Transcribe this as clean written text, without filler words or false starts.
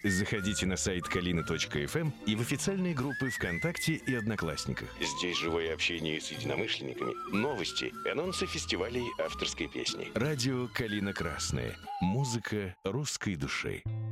Заходите на сайт kalina.fm и в официальные группы ВКонтакте и Одноклассниках. Здесь живое общение с единомышленниками, новости, анонсы фестивалей авторской песни. Радио «Калина Красная». Музыка русской души.